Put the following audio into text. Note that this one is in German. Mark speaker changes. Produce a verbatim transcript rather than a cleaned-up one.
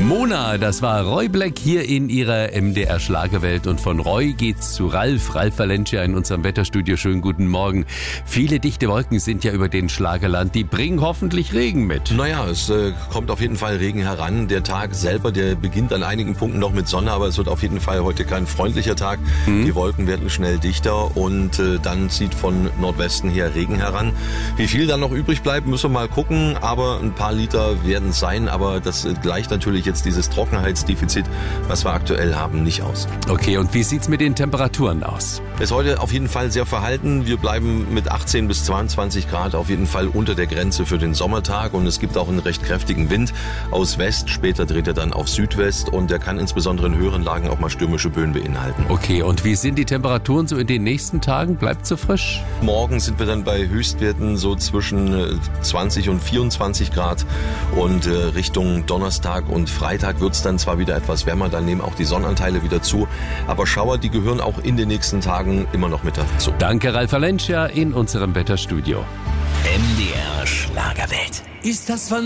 Speaker 1: Mona, das war Roy Black hier in ihrer M D R Schlagerwelt. Und von Roy geht's zu Ralf. Ralf Valencia in unserem Wetterstudio. Schönen guten Morgen. Viele dichte Wolken sind ja über den Schlagerland. Die bringen hoffentlich Regen mit.
Speaker 2: Naja, es äh, kommt auf jeden Fall Regen heran. Der Tag selber, der beginnt an einigen Punkten noch mit Sonne, aber es wird auf jeden Fall heute kein freundlicher Tag. Mhm. Die Wolken werden schnell dichter und äh, dann zieht von Nordwesten her Regen heran. Wie viel dann noch übrig bleibt, müssen wir mal gucken. Aber ein paar Liter werden es sein. Aber das äh, gleicht natürlich jetzt dieses Trockenheitsdefizit, was wir aktuell haben, nicht aus.
Speaker 1: Okay, und wie sieht's mit den Temperaturen aus?
Speaker 2: Ist heute auf jeden Fall sehr verhalten. Wir bleiben mit achtzehn bis zweiundzwanzig Grad auf jeden Fall unter der Grenze für den Sommertag und es gibt auch einen recht kräftigen Wind aus West. Später dreht er dann auf Südwest und der kann insbesondere in höheren Lagen auch mal stürmische Böen beinhalten.
Speaker 1: Okay, und wie sind die Temperaturen so in den nächsten Tagen? Bleibt so frisch?
Speaker 2: Morgen sind wir dann bei Höchstwerten so zwischen zwanzig und vierundzwanzig Grad und äh, Richtung Donnerstag und Freitag wird es dann zwar wieder etwas wärmer, dann nehmen auch die Sonnenanteile wieder zu, aber Schauer, die gehören auch in den nächsten Tagen immer noch mit dazu.
Speaker 1: Danke, Ralf Valencia in unserem Wetterstudio.
Speaker 3: M D R Schlagerwelt.
Speaker 4: Ist das